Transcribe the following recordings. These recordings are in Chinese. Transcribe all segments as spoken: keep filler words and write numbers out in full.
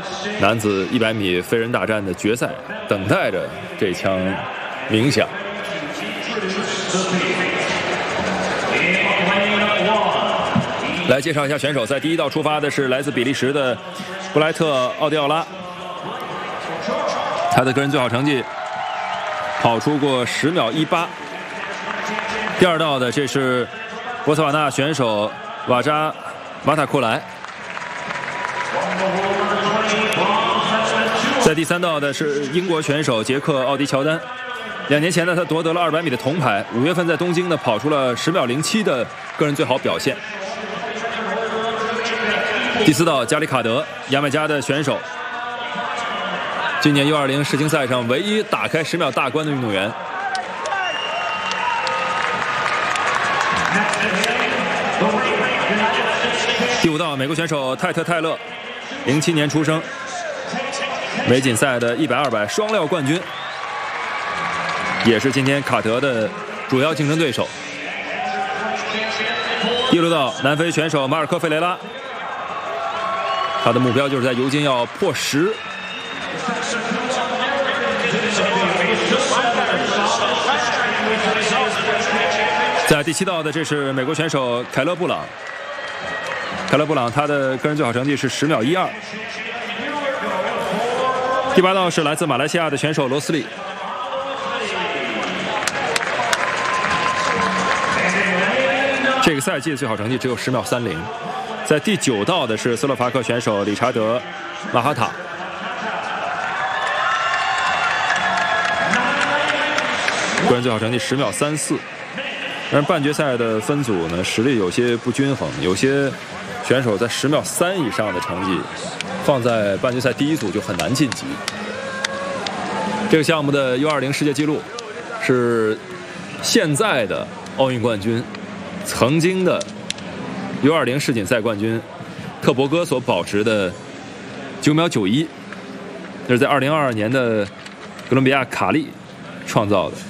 男子一百米飞人大战的决赛，等待着这枪鸣响。来介绍一下选手，在第一道出发的是来自比利时的布莱特·奥迪奥拉，他的个人最好成绩跑出过十秒一八。第二道的这是博茨瓦纳选手瓦扎马塔库莱，在第三道的是英国选手杰克奥迪乔丹。两年前呢，他夺得了二百米的铜牌，五月份在东京呢跑出了十秒零七的个人最好表现。第四道加里卡德，牙买加的选手，今年 U 二零 世青赛上唯一打开十秒大关的运动员。第五道美国选手泰特泰勒，零七年出生，美锦赛的一百二百双料冠军，也是今天卡德的主要竞争对手。第六道南非选手马尔科费雷拉，他的目标就是在尤金要破十。在第七道的这是美国选手凯勒布朗，凯勒布朗他的个人最好成绩是十秒一二。第八道是来自马来西亚的选手罗斯利，这个赛季的最好成绩只有十秒三零。在第九道的是斯洛伐克选手理查德马哈塔，个人最好成绩十秒三四。但是半决赛的分组呢，实力有些不均衡，有些选手在十秒三以上的成绩，放在半决赛第一组就很难晋级。这个项目的 U 二零 世界纪录是现在的奥运冠军，曾经的 U 二零 世锦赛冠军特博戈所保持的九秒九一，这是在二零二二年的哥伦比亚卡利创造的。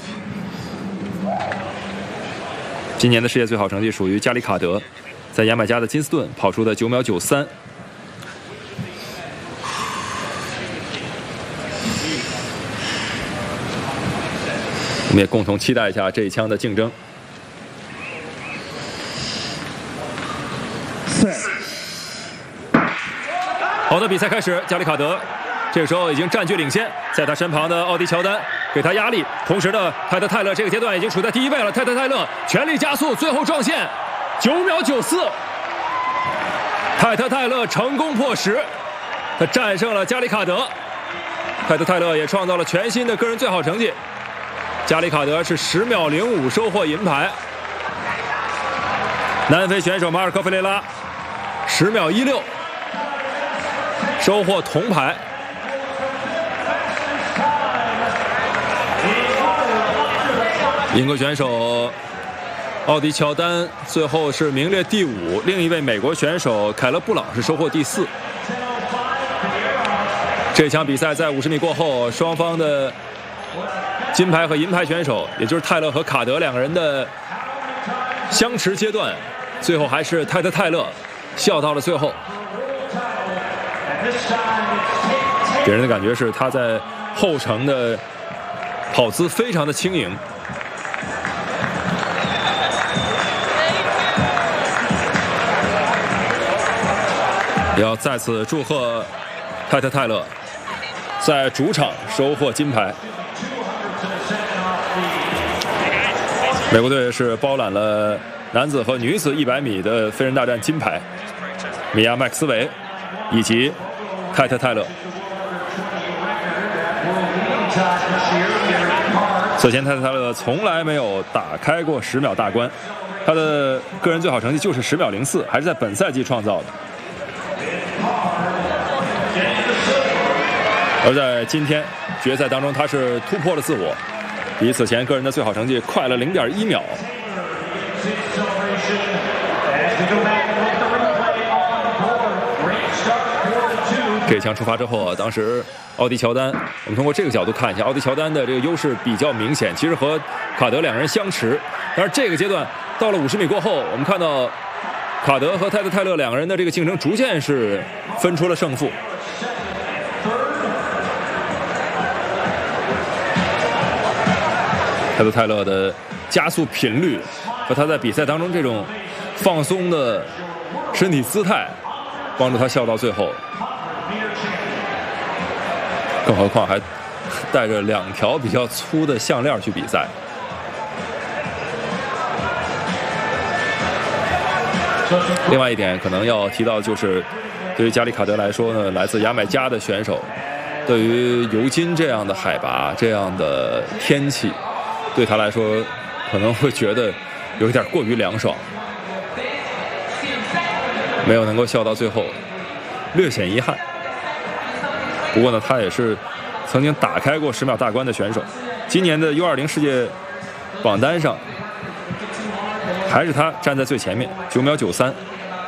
今年的世界最好成绩属于加里卡德，在牙买加的金斯顿跑出的九秒九三。我们也共同期待一下这一枪的竞争。好的，比赛开始，加里卡德这个时候已经占据领先，在他身旁的奥迪乔丹给他压力，同时的泰特泰勒这个阶段已经处在第一位了。泰特泰勒全力加速，最后撞线九秒九四，泰特泰勒成功破十，他战胜了加里卡德。泰特泰勒也创造了全新的个人最好成绩，加里卡德是十秒零五收获银牌。南非选手马尔科费雷拉十秒一六收获铜牌。英国选手奥迪乔丹最后是名列第五，另一位美国选手凯勒布朗是收获第四。这场比赛在五十米过后，双方的金牌和银牌选手，也就是泰勒和卡德两个人的相持阶段，最后还是泰特泰勒笑到了最后，给人的感觉是他在后程的跑姿非常的轻盈。要再次祝贺泰特泰勒在主场收获金牌。美国队是包揽了男子和女子一百米的飞人大战金牌，米亚麦克斯韦以及泰特泰勒。此前泰特泰勒从来没有打开过十秒大关，他的个人最好成绩就是十秒零四，还是在本赛季创造的。而在今天决赛当中，他是突破了自我，比此前个人的最好成绩快了零点一秒。这枪出发之后，当时奥迪乔丹，我们通过这个角度看一下，奥迪乔丹的这个优势比较明显，其实和卡德两人相持。但是这个阶段到了五十米过后，我们看到卡德和泰特泰勒两个人的这个竞争逐渐是分出了胜负。 泰德泰勒的加速频率和他在比赛当中这种放松的身体姿态，帮助他笑到最后。更何况还带着两条比较粗的项链去比赛。另外一点可能要提到，就是对于加里卡德来说呢，来自牙买加的选手，对于尤金这样的海拔、这样的天气，对他来说可能会觉得有一点过于凉爽，没有能够笑到最后，略显遗憾。不过呢，他也是曾经打开过十秒大关的选手，今年的 U 二零 世界榜单上还是他站在最前面，九秒九三。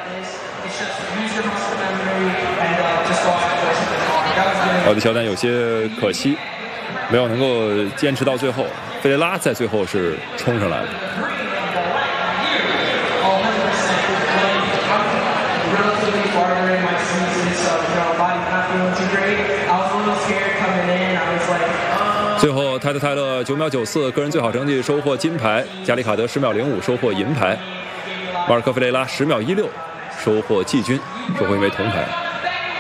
奥迪乔丹有些可惜，没有能够坚持到最后。费雷拉在最后是冲上来了。最后，泰德泰勒九秒九四个人最好成绩收获金牌，加里卡德十秒零五收获银牌，马尔科费雷拉十秒一六收获季军，收获一枚铜牌。